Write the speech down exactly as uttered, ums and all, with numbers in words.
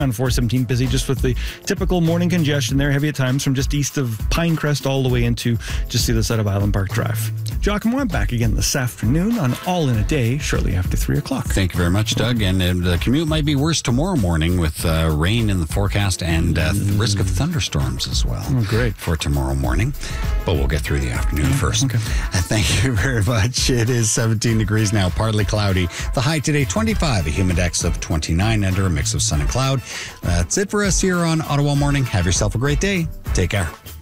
On four seventeen, busy just with the typical morning congestion there. Heavy at times from just east of Pinecrest all the way into just the other side of Island Park Drive. Giacomo, I'm back again this afternoon on All in a Day, shortly after three o'clock. Thank you very much, Doug. And uh, the commute might be worse tomorrow morning with uh, rain in the forecast and uh, mm. risk of thunderstorms as well. Oh, great. For tomorrow morning. But we'll get through the afternoon mm, first. Okay. Uh, thank you very much. It is seventeen degrees now, partly cloudy. The high today, twenty-five. A humidex of twenty-nine under a mix of sun and cloud. That's it for us here on Ottawa Morning. Have yourself a great day. Take care.